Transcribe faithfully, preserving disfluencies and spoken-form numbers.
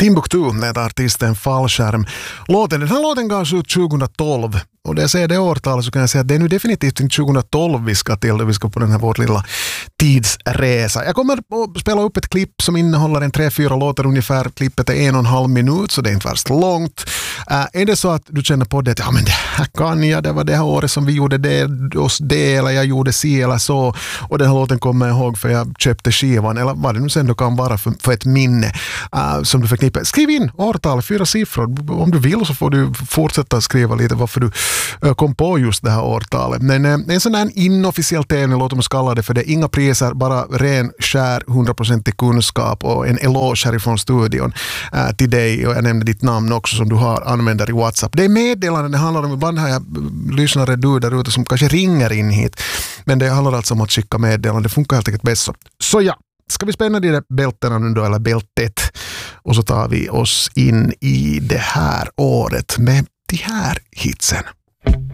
Timbuktu med artisten Fallskärm. Låten, den här låten gavs ut tjugohundratolv. Och det säger det årtalet så kan jag säga att det är nu definitivt inte tjugohundratolv vi ska till. Vi ska på den här vår lilla tidsresa. Jag kommer att spela upp ett klipp som innehåller en tre, fyra låtar ungefär. Klippet är en och en halv minut så det är inte värst långt. Uh, är det så att du känner på det att ja, men det här kan jag, det var det här året som vi gjorde det, oss det eller jag gjorde si eller så. Och den här låten kommer jag ihåg för jag köpte skivan eller vad det nu sen då kan vara för, för ett minne uh, som du förknippar. Skriv in årtal, fyra siffror. Om du vill så får du fortsätta skriva lite varför du kom på just det här årtalet. Men eh, en sån här inofficiell tävling, låt oss kalla det för det. Inga priser, bara ren, skär, hundra procent i kunskap och en eloge härifrån studion eh, till dig. Och jag nämnde ditt namn också som du har använder i WhatsApp. Det är meddelanden det handlar om. Ibland har jag lyssnare du där ute som kanske ringer in hit. Men det handlar alltså om att skicka meddelanden. Det funkar helt enkelt bäst så. Så ja, ska vi spänna de där bälterna nu då, eller bältet. Och så tar vi oss in i det här året med de här hitsen.